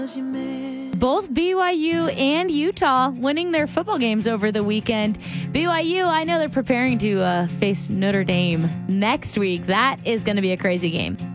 Both BYU and Utah winning their football games over the weekend. BYU, I know they're preparing to face Notre Dame next week. That is going to be a crazy game.